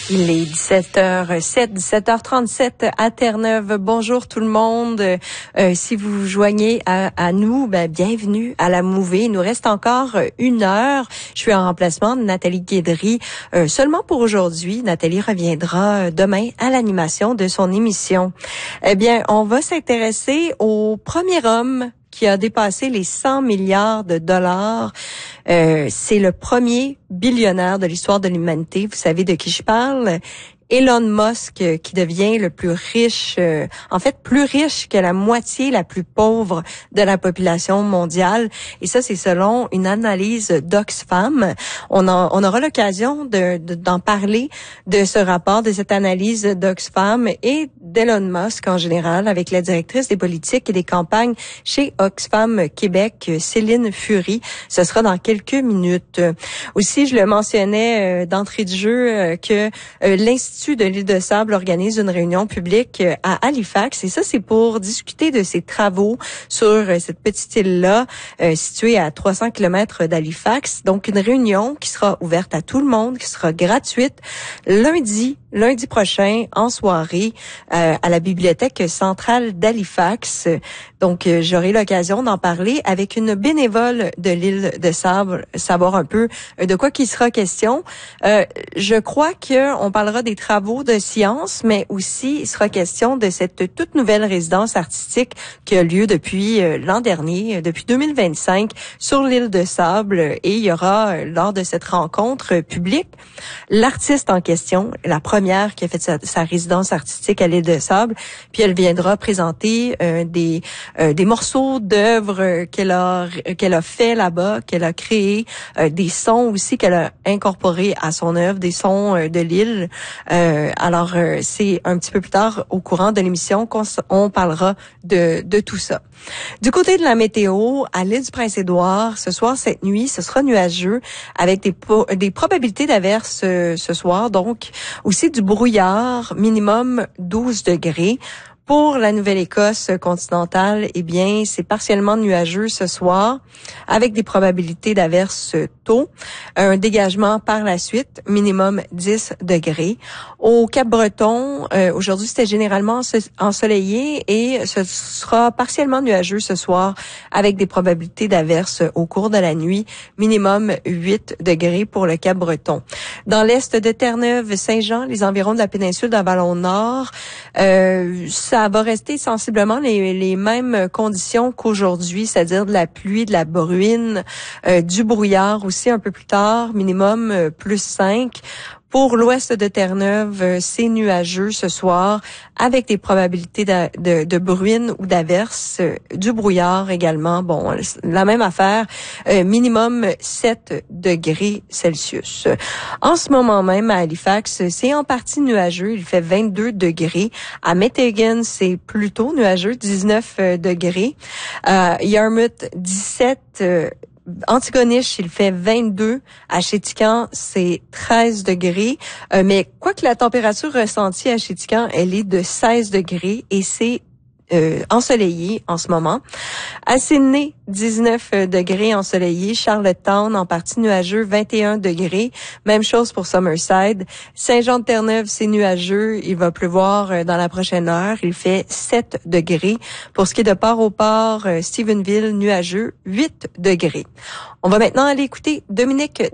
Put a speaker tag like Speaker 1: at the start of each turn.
Speaker 1: Il est 17h07, 17h37 à Terre-Neuve. Bonjour tout le monde. Si vous vous joignez à nous, bienvenue à la Mouvée. Il nous reste encore 1 heure. Je suis en remplacement de Nathalie Guédry. Seulement pour aujourd'hui. Nathalie reviendra demain à l'animation de son émission. Eh bien, on va s'intéresser au premier homme qui a dépassé les 100 milliards de dollars. C'est le premier billionnaire de l'histoire de l'humanité. Vous savez de qui je parle? Elon Musk, qui devient le plus riche, en fait plus riche que la moitié la plus pauvre de la population mondiale. Et ça, c'est selon une analyse d'Oxfam. On aura l'occasion d'en parler de ce rapport, de cette analyse d'Oxfam et d'Elon Musk en général, avec la directrice des politiques et des campagnes chez Oxfam Québec, Céline Fury. Ce sera dans quelques minutes. Aussi, je le mentionnais d'entrée de jeu que l'Institut de l'île de Sable organise une réunion publique à Halifax et ça c'est pour discuter de ses travaux sur cette petite île-là située à 300 km d'Halifax. Donc une réunion qui sera ouverte à tout le monde, qui sera gratuite lundi prochain en soirée à la bibliothèque centrale d'Halifax. Donc j'aurai l'occasion d'en parler avec une bénévole de l'île de Sable, savoir un peu de quoi qu'il sera question. Je crois que on parlera des travaux de sciences, mais aussi il sera question de cette toute nouvelle résidence artistique qui a lieu depuis l'an dernier, depuis 2025, sur l'île de Sable. Et il y aura, lors de cette rencontre publique, l'artiste en question, la première qui a fait sa résidence artistique à l'île de Sable, puis elle viendra présenter des morceaux d'œuvres qu'elle a fait là-bas, qu'elle a créé, des sons aussi qu'elle a incorporés à son œuvre, des sons de l'île. Alors, c'est un petit peu plus tard au courant de l'émission qu'on parlera de tout ça. Du côté de la météo, à l'île du Prince-Édouard, ce soir, cette nuit, ce sera nuageux avec des probabilités d'averses ce soir. Donc, aussi du brouillard, minimum 12 degrés. Pour la Nouvelle-Écosse continentale, eh bien, c'est partiellement nuageux ce soir, avec des probabilités d'averses tôt. Un dégagement par la suite, minimum 10 degrés. Au Cap-Breton, aujourd'hui, c'était généralement ensoleillé et ce sera partiellement nuageux ce soir, avec des probabilités d'averses au cours de la nuit, minimum 8 degrés pour le Cap-Breton. Dans l'est de Terre-Neuve, Saint-Jean, les environs de la péninsule d'Avalon-Nord, ça va rester sensiblement les mêmes conditions qu'aujourd'hui, c'est-à-dire de la pluie, de la bruine, du brouillard aussi un peu plus tard, minimum plus 5. Pour l'ouest de Terre-Neuve, c'est nuageux ce soir, avec des probabilités de bruine ou d'averse, du brouillard également. Bon, la même affaire, minimum 7 degrés Celsius. En ce moment même, à Halifax, c'est en partie nuageux, il fait 22 degrés. À Meteghan, c'est plutôt nuageux, 19 degrés. Yarmouth, 17 Antigonish, il fait 22. À Chéticamp, c'est 13 degrés. Mais quoique la température ressentie à Chéticamp, elle est de 16 degrés et c'est ensoleillé en ce moment. À Sydney, 19 degrés ensoleillé. Charlottetown, en partie nuageux, 21 degrés. Même chose pour Summerside. Saint-Jean-de-Terre-Neuve, c'est nuageux. Il va pleuvoir dans la prochaine heure. Il fait 7 degrés. Pour ce qui est de Port-au-Port, Stephenville, nuageux, 8 degrés. On va maintenant aller écouter Dominique